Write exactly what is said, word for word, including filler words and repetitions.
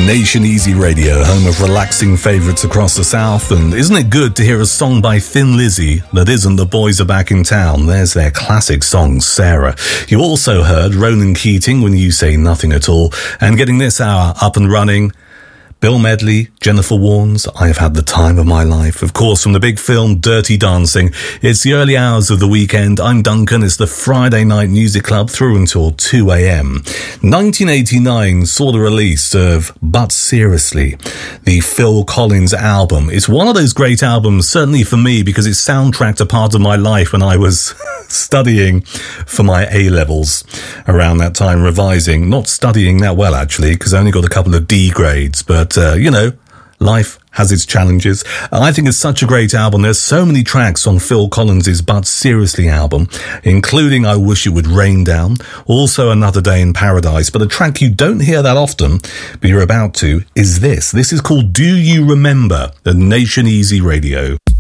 Nation Easy Radio, home of relaxing favourites across the South. And isn't it good to hear a song by Thin Lizzy that isn't The Boys Are Back in Town? There's their classic song, Sarah. You also heard Ronan Keating, When You Say Nothing at All. And getting this hour up and running, Bill Medley, Jennifer Warnes, I Have Had the Time of My Life. Of course, from the big film Dirty Dancing. It's the early hours of the weekend. I'm Duncan. It's the Friday Night Music Club through until two a.m. nineteen eighty-nine saw the release of But Seriously, the Phil Collins album. It's one of those great albums, certainly for me, because it soundtracked a part of my life when I was studying for my A-levels around that time, revising. Not studying that well, actually, because I only got a couple of D grades, but Uh, you know, life has its challenges. I think it's such a great album. There's so many tracks on Phil Collins' But Seriously album, including I Wish It Would Rain Down, also Another Day in Paradise. But a track you don't hear that often, but you're about to, is this. This is called Do You Remember? The Nation Easy Radio.